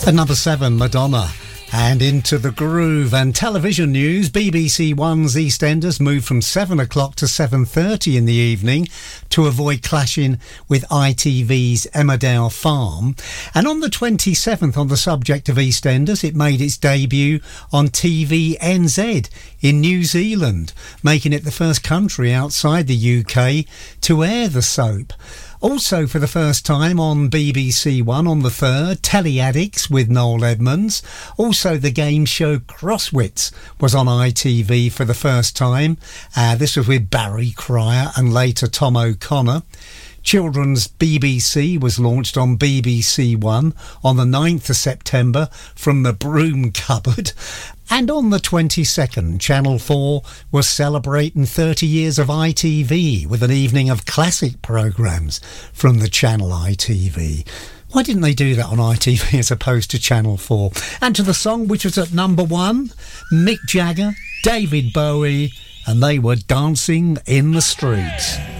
At number 7, Madonna. And into the groove. And television news, BBC One's EastEnders moved from 7 o'clock to 7:30 in the evening to avoid clashing with ITV's Emmerdale Farm. And on the 27th, on the subject of EastEnders, it made its debut on TVNZ in New Zealand, making it the first country outside the UK to air the soap. Also for the first time on BBC One on the 3rd, Telly Addicts with Noel Edmonds. Also the game show Crosswits was on ITV for the first time. This was with Barry Cryer and later Tom O'Connor. Children's BBC was launched on BBC One on the 9th of September from the broom cupboard. And on the 22nd, Channel 4 was celebrating 30 years of ITV with an evening of classic programmes from the channel ITV. Why didn't they do that on ITV as opposed to Channel 4? And to the song which was at number 1, Mick Jagger, David Bowie, and they were Dancing in the Streets.